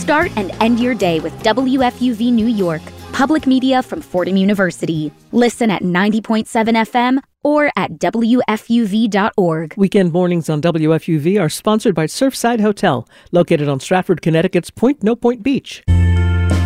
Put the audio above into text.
Start and end your day with WFUV New York, public media from Fordham University. Listen at 90.7 FM or at WFUV.org. Weekend mornings on WFUV are sponsored by Surfside Hotel, located on Stratford, Connecticut's Point No Point Beach.